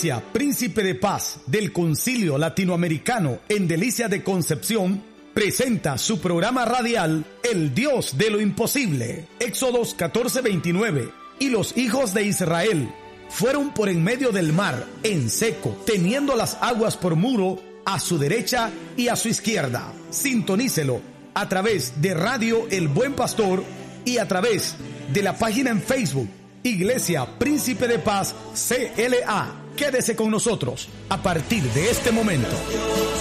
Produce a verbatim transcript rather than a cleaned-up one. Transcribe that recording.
Príncipe de Paz del Concilio Latinoamericano en Delicia de Concepción presenta su programa radial El Dios de lo Imposible. Éxodos catorce veintinueve. Y los hijos de Israel fueron por en medio del mar en seco, teniendo las aguas por muro a su derecha y a su izquierda. Sintonícelo a través de Radio El Buen Pastor y a través de la página en Facebook Iglesia Príncipe de Paz C L A. Quédese con nosotros a partir de este momento.